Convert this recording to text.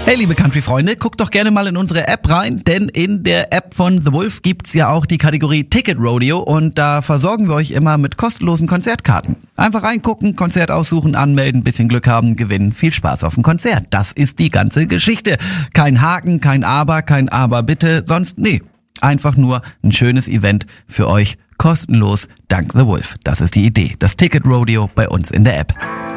Hey liebe Country-Freunde, guckt doch gerne mal in unsere App rein, denn in der App von The Wolf gibt's ja auch die Kategorie Ticket Rodeo und da versorgen wir euch immer mit kostenlosen Konzertkarten. Einfach reingucken, Konzert aussuchen, anmelden, bisschen Glück haben, gewinnen. Viel Spaß auf dem Konzert. Das ist die ganze Geschichte. Kein Haken, kein Aber bitte, sonst nee. Einfach nur ein schönes Event für euch, kostenlos, dank The Wolf. Das ist die Idee. Das Ticket Rodeo bei uns in der App.